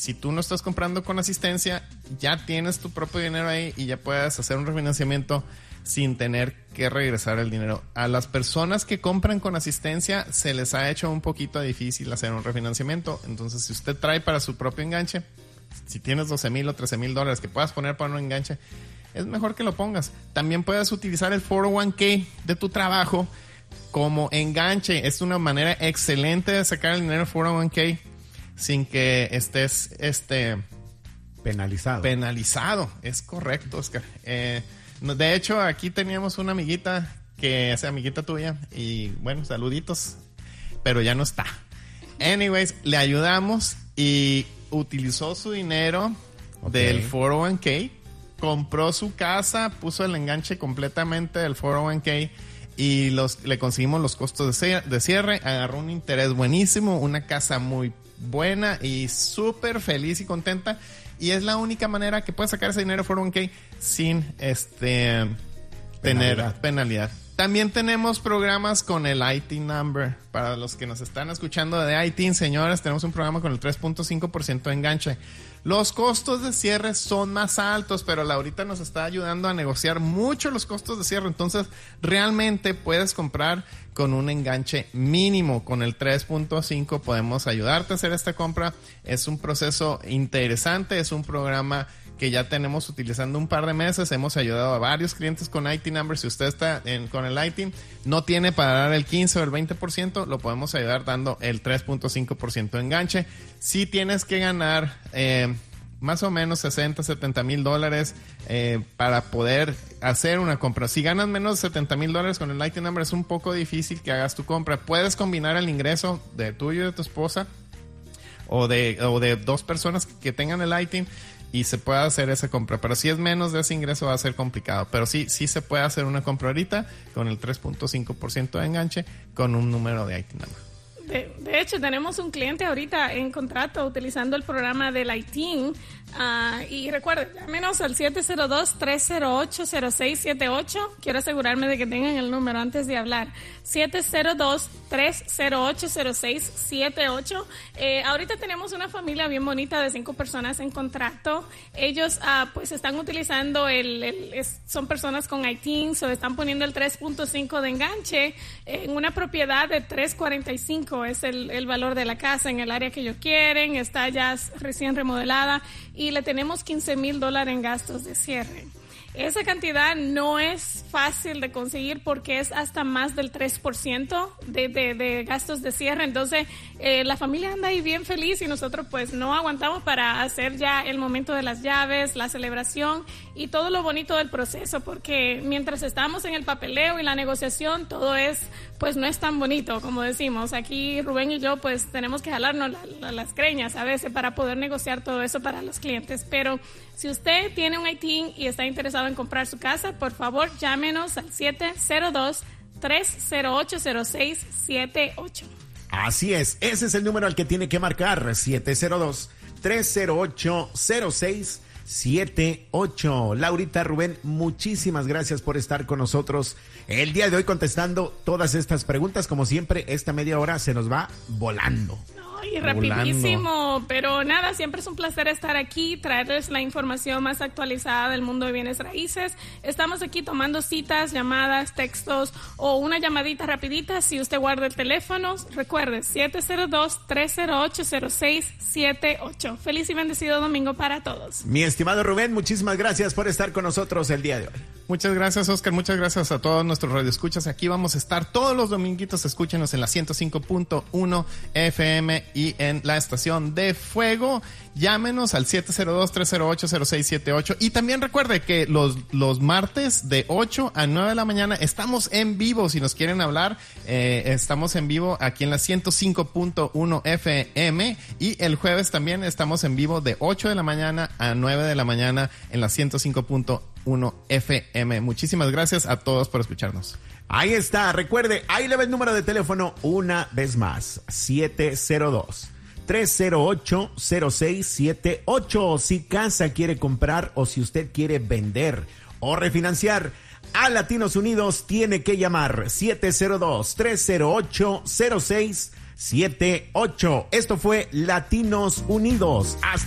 si tú no estás comprando con asistencia, ya tienes tu propio dinero ahí y ya puedes hacer un refinanciamiento sin tener que regresar el dinero. A las personas que compran con asistencia se les ha hecho un poquito difícil hacer un refinanciamiento. Entonces, si usted trae para su propio enganche, si tienes $12,000 o $13,000 que puedas poner para un enganche, es mejor que lo pongas. También puedes utilizar el 401k de tu trabajo como enganche. Es una manera excelente de sacar el dinero del 401k sin que estés penalizado. Es correcto, Oscar. De hecho, aquí teníamos una amiguita que es amiguita tuya y bueno, saluditos, pero ya no está. Anyways, le ayudamos y utilizó su dinero del 401k, compró su casa, puso el enganche completamente del 401k y le conseguimos los costos de cierre, agarró un interés buenísimo, una casa muy buena y súper feliz y contenta. Y es la única manera que puedes sacar ese dinero de 401k sin tener penalidad. También tenemos programas con el ITIN number. Para los que nos están escuchando de ITIN, señores, tenemos un programa con el 3.5% de enganche. Los costos de cierre son más altos, pero Laurita nos está ayudando a negociar mucho los costos de cierre. Entonces, realmente puedes comprar con un enganche mínimo. Con el 3.5 podemos ayudarte a hacer esta compra. Es un proceso interesante, es un programa que ya tenemos utilizando un par de meses. Hemos ayudado a varios clientes con ITIN number. Si usted está con el ITIN, no tiene para dar el 15 o el 20%, lo podemos ayudar dando el 3.5% de enganche. Si tienes que ganar más o menos $60,000-$70,000 para poder hacer una compra. Si ganas menos de $70,000 con el ITIN number, es un poco difícil que hagas tu compra. Puedes combinar el ingreso de tuyo y de tu esposa o de dos personas que tengan el ITIN y se puede hacer esa compra, pero si es menos de ese ingreso va a ser complicado, pero sí se puede hacer una compra ahorita con el 3.5% de enganche con un número de ITIN number. De hecho, tenemos un cliente ahorita en contrato utilizando el programa del ITIN. Y recuerden, llámenos al 702-308-0678. Quiero asegurarme de que tengan el número antes de hablar. 702-308-0678. Ahorita tenemos una familia bien bonita de 5 personas en contrato. Ellos pues están utilizando son personas con ITIN, están poniendo el 3.5 de enganche en una propiedad de 345. Es el valor de la casa en el área que ellos quieren. Está ya recién remodelada y le tenemos $15,000 en gastos de cierre. Esa cantidad no es fácil de conseguir porque es hasta más del 3% de gastos de cierre. Entonces, la familia anda ahí bien feliz y nosotros pues no aguantamos para hacer ya el momento de las llaves, la celebración y todo lo bonito del proceso, porque mientras estamos en el papeleo y la negociación, todo pues no es tan bonito como decimos. Aquí Rubén y yo pues tenemos que jalarnos las greñas a veces para poder negociar todo eso para los clientes. Pero si usted tiene un ITIN y está interesado en comprar su casa, por favor llámenos al 702-308-0678. Así es, ese es el número al que tiene que marcar, 702-308-0678. Laurita, Rubén, muchísimas gracias por estar con nosotros el día de hoy contestando todas estas preguntas. Como siempre, esta media hora se nos va volando. Y rapidísimo, pero nada, siempre es un placer estar aquí, traerles la información más actualizada del mundo de bienes raíces. Estamos aquí tomando citas, llamadas, textos o una llamadita rapidita. Si usted guarda el teléfono, recuerde 702-308-0678. Feliz y bendecido domingo para todos. Mi estimado Rubén, muchísimas gracias por estar con nosotros el día de hoy. Muchas gracias, Oscar. Muchas gracias a todos nuestros radioescuchas. Aquí vamos a estar todos los dominguitos. Escúchenos en la 105.1 FM y en la estación de Fuego. Llámenos al 702-308-0678. Y también recuerde que los martes de 8 a 9 de la mañana estamos en vivo. Si nos quieren hablar, estamos en vivo aquí en la 105.1 FM. Y el jueves también estamos en vivo de 8 de la mañana a 9 de la mañana en la 105.1 FM. Muchísimas gracias a todos por escucharnos. Ahí está, recuerde, ahí le ve el número de teléfono una vez más, 702-308-0678. Si casa quiere comprar o si usted quiere vender o refinanciar, a Latinos Unidos tiene que llamar 702-308-0678. Esto fue Latinos Unidos. Hasta